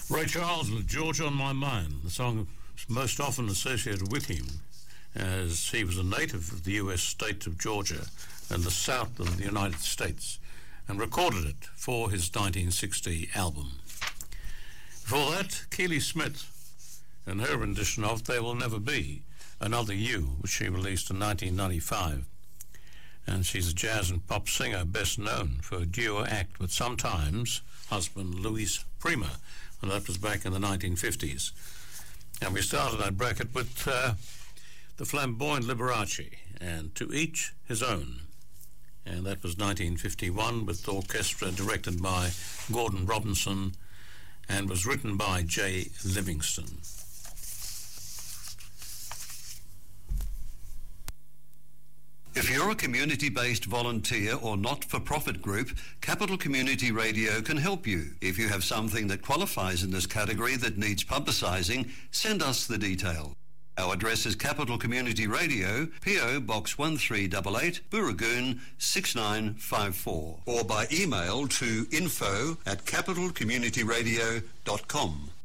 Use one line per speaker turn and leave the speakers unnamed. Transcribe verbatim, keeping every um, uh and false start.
Ray Charles with Georgia on My Mind, the song most often associated with him, as he was a native of the U S state of Georgia in the south of the United States, and recorded it for his nineteen sixty album. Before that, Keely Smith and her rendition of There Will Never Be Another You, which she released in nineteen ninety-five. And she's a jazz and pop singer best known for a duo act with Sometimes husband Luis Prima, and that was back in the nineteen fifties. And we started our bracket with uh, the Flamboyant Liberace and To Each His Own. And that was nineteen fifty-one, with the orchestra directed by Gordon Robinson and was written by Jay Livingston.
If you're a community-based volunteer or not-for-profit group, Capital Community Radio can help you. If you have something that qualifies in this category that needs publicising, send us the detail. Our address is Capital Community Radio, P O Box one three eight eight, Booragoon six nine five four, or by email to info at capital community radio dot com.